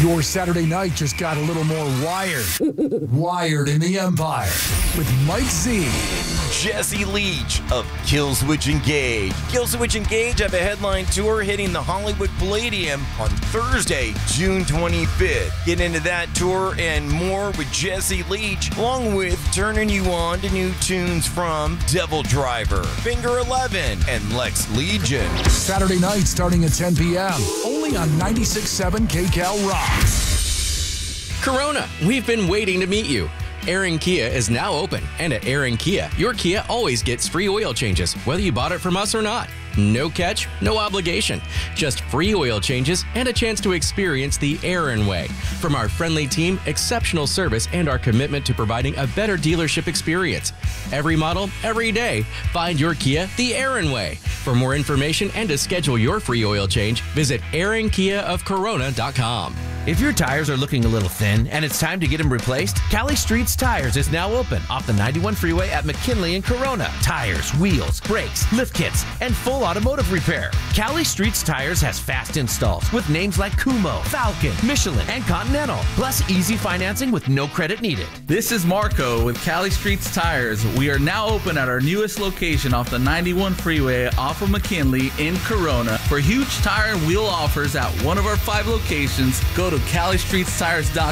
Your Saturday night just got a little more wired. Wired in the Empire with Mike Z. Jesse Leach of Killswitch Engage. Killswitch Engage have a headline tour hitting the Hollywood Palladium on Thursday, June 25th. Get into that tour and more with Jesse Leach, along with turning you on to new tunes from Devil Driver, Finger 11, and Lex Legion. Saturday night starting at 10 p.m. Only on 96.7 KCAL Rocks. Corona, we've been waiting to meet you. Aaron Kia is now open, and at Aaron Kia, your Kia always gets free oil changes, whether you bought it from us or not. No catch, no obligation. Just free oil changes and a chance to experience the Aaron way. From our friendly team, exceptional service, and our commitment to providing a better dealership experience. Every model, every day. Find your Kia the Aaron way. For more information and to schedule your free oil change, visit AaronKiaofCorona.com. If your tires are looking a little thin and it's time to get them replaced, Cali Streets Tires is now open off the 91 freeway at McKinley and Corona. Tires, wheels, brakes, lift kits, and full automotive repair. Cali Streets Tires has fast installs with names like Kumho, Falcon, Michelin, and Continental, plus easy financing with no credit needed. This is Marco with Cali Streets Tires. We are now open at our newest location off the 91 freeway off of McKinley in Corona. For huge tire and wheel offers at one of our 5 locations, go to CaliStreetsTires.com.